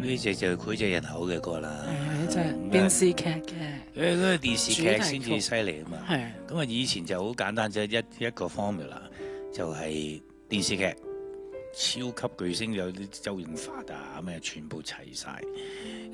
呢隻就膾炙人口嘅歌啦。 就係電視劇嘅。 嗰個電視劇先至犀利啊嘛。 係。 咁啊，以前就好簡單啫，一個 formula 就係電視劇超級巨星有啲周潤發啊咩，全部齊晒。